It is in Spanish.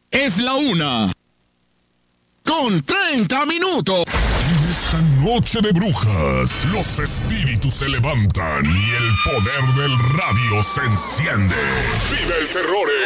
Es la 1:30. En esta noche de brujas, los espíritus se levantan y el poder del radio se enciende. Vive el terror